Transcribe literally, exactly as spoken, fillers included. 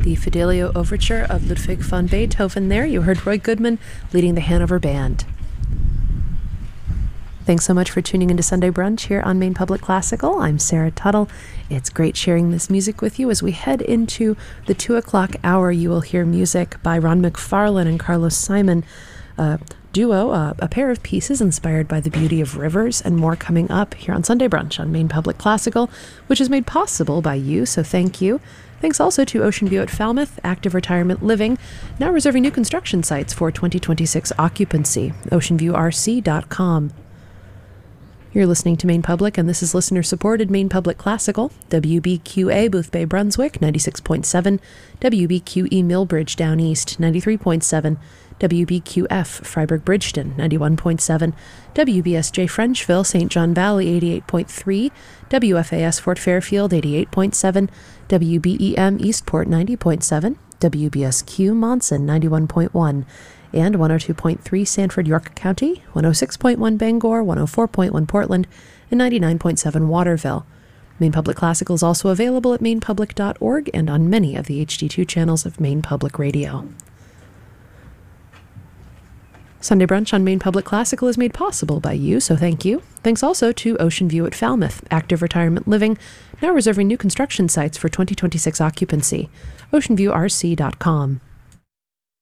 the Fidelio Overture of Ludwig van Beethoven there. You heard Roy Goodman leading the Hanover Band. Thanks so much for tuning into Sunday Brunch here on Maine Public Classical. I'm Sarah Tuttle. It's great sharing this music with you. As we head into the two o'clock hour, you will hear music by Ron McFarlane and Carlos Simon, a duo, uh, a pair of pieces inspired by the beauty of rivers, and more coming up here on Sunday Brunch on Maine Public Classical, which is made possible by you, so thank you. Thanks also to Ocean View at Falmouth, Active Retirement Living, now reserving new construction sites for twenty twenty-six occupancy, ocean view r c dot com. You're listening to Maine Public, and this is listener-supported Maine Public Classical, W B Q A Boothbay Brunswick, ninety-six point seven, W B Q E Millbridge Down East, ninety-three point seven, W B Q F Freiburg Bridgeton, ninety-one point seven, W B S J Frenchville Saint John Valley, eighty-eight point three, W F A S Fort Fairfield, eighty-eight point seven, W B E M Eastport, ninety point seven, W B S Q Monson, ninety-one point one, and one oh two point three Sanford, York County, one oh six point one Bangor, one oh four point one Portland, and ninety-nine point seven Waterville. Maine Public Classical is also available at maine public dot org and on many of the H D two channels of Maine Public Radio. Sunday Brunch on Maine Public Classical is made possible by you, so thank you. Thanks also to Ocean View at Falmouth, Active Retirement Living, now reserving new construction sites for twenty twenty-six occupancy, ocean view r c dot com.